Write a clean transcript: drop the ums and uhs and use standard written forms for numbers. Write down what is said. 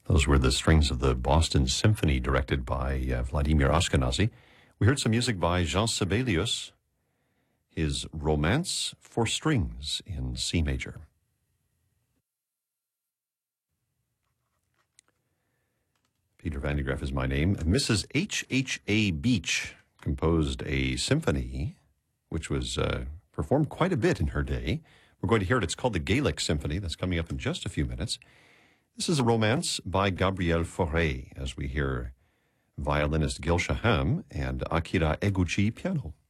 Those were the strings of the Boston Symphony directed by Vladimir Ashkenazy. We heard some music by Jean Sibelius, his Romance for Strings in C major. Peter Van de Graaff is my name. Mrs. H.H.A. Beach composed a symphony which was performed quite a bit in her day. We're going to hear it. It's called the Gaelic Symphony. That's coming up in just a few minutes. This is a romance by Gabrielle Fauré, as we hear violinist Gil Shaham and Akira Eguchi piano.